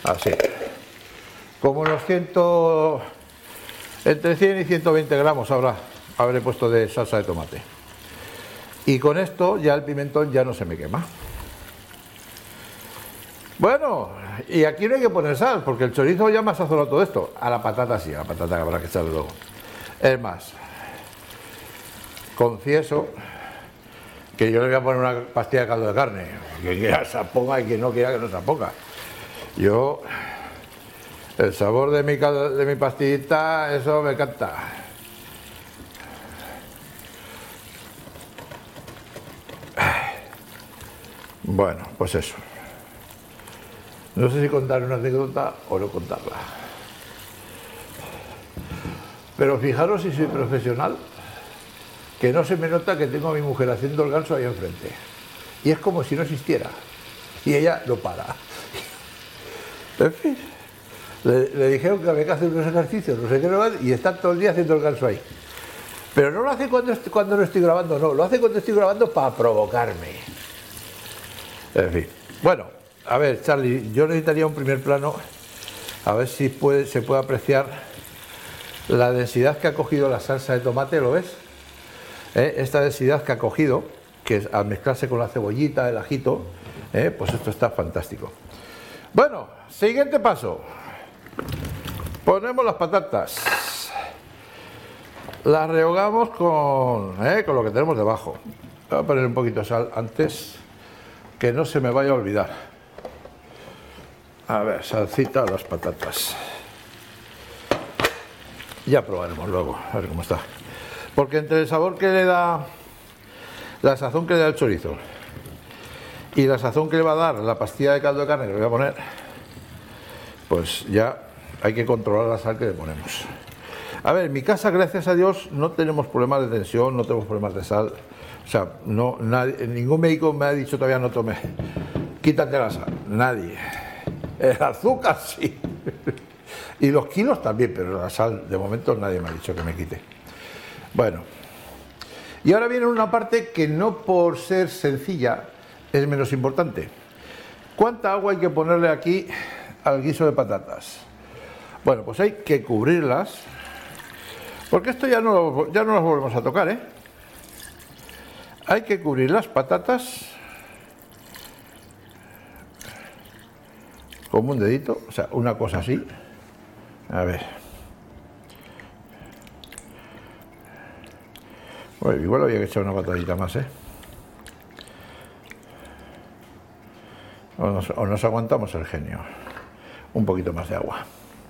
así, como unos entre 100 y 120 gramos habré puesto de salsa de tomate. Y con esto ya el pimentón ya no se me quema. Bueno, y aquí no hay que poner sal, porque el chorizo ya me ha sazonado todo esto. A la patata sí, a la patata habrá que echarle luego. Es más, confieso que yo le voy a poner una pastilla de caldo de carne. Quien quiera se ponga y quien no quiera que no se ponga. Yo, el sabor de mi pastillita, eso me encanta. Bueno, pues eso. No sé si contar una anécdota o no contarla. Pero fijaros si soy profesional, que no se me nota que tengo a mi mujer haciendo el ganso ahí enfrente. Y es como si no existiera. Y ella no para. En fin, le dijeron que había que hacer unos ejercicios, no sé qué, y está todo el día haciendo el ganso ahí. Pero no lo hace cuando no estoy grabando, no, lo hace cuando estoy grabando para provocarme. En fin, bueno, a ver, Charlie, yo necesitaría un primer plano, a ver si se puede apreciar la densidad que ha cogido la salsa de tomate, ¿lo ves? Esta densidad que ha cogido, que al mezclarse con la cebollita, el ajito, pues esto está fantástico. Bueno, siguiente paso. Ponemos las patatas. Las rehogamos con lo que tenemos debajo. Voy a poner un poquito de sal antes, que no se me vaya a olvidar. A ver, salsita a las patatas. Ya probaremos luego, a ver cómo está. Porque entre el sabor que le da, la sazón que le da el chorizo y la sazón que le va a dar la pastilla de caldo de carne que le voy a poner, pues ya hay que controlar la sal que le ponemos. A ver, en mi casa, gracias a Dios, no tenemos problemas de tensión, no tenemos problemas de sal. O sea, ningún médico me ha dicho todavía no tome, quítate la sal, nadie. El azúcar sí. Y los kilos también, pero la sal, de momento, nadie me ha dicho que me quite. Bueno, y ahora viene una parte que no por ser sencilla es menos importante. ¿Cuánta agua hay que ponerle aquí al guiso de patatas? Bueno, pues hay que cubrirlas, porque esto ya no las volvemos a tocar, ¿eh? Hay que cubrir las patatas como un dedito, o sea, una cosa así. A ver. Bueno, igual había que echar una patadita más, ¿eh? O nos aguantamos el genio. Un poquito más de agua.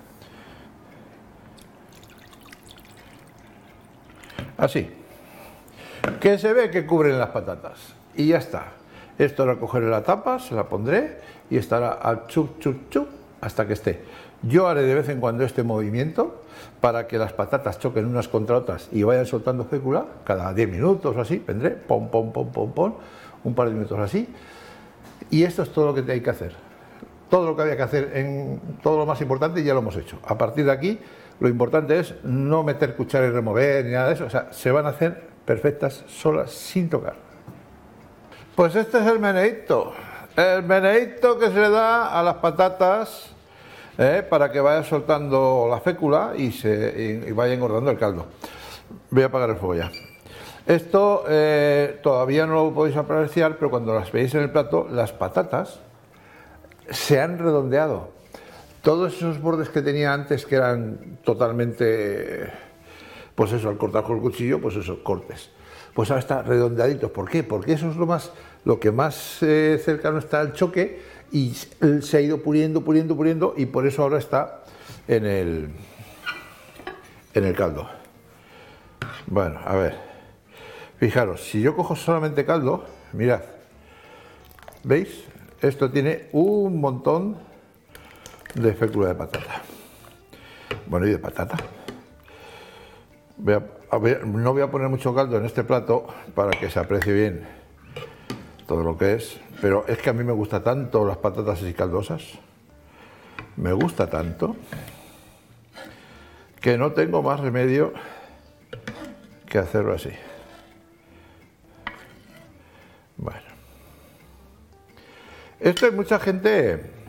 Así. Que se ve que cubren las patatas. Y ya está. Esto ahora cogeré la tapa, se la pondré y estará al chup, chup, chup hasta que esté. Yo haré de vez en cuando este movimiento para que las patatas choquen unas contra otras y vayan soltando fécula. Cada 10 minutos o así, vendré, pom, pom, pom, pom, pom, un par de minutos así. Y esto es todo lo que hay que hacer. Todo lo que había que hacer, todo lo más importante ya lo hemos hecho. A partir de aquí, lo importante es no meter cuchara y remover ni nada de eso. O sea, se van a hacer perfectas solas, sin tocar. Pues este es el meneíto que se le da a las patatas para que vaya soltando la fécula y vaya engordando el caldo. Voy a apagar el fuego ya. Esto todavía no lo podéis apreciar, pero cuando las veis en el plato, las patatas se han redondeado. Todos esos bordes que tenía antes, que eran totalmente, pues eso, al cortar con el cuchillo, pues esos cortes. Pues ahora está redondeaditos. ¿Por qué? Porque eso es lo que más cercano está al choque y se ha ido puliendo y por eso ahora está en el caldo. Bueno, a ver, fijaros, si yo cojo solamente caldo, mirad, ¿veis? Esto tiene un montón de fécula de patata. Bueno, y de patata. No voy a poner mucho caldo en este plato para que se aprecie bien todo lo que es, pero es que a mí me gusta tanto las patatas así caldosas, me gusta tanto, que no tengo más remedio que hacerlo así. Bueno, esto hay mucha gente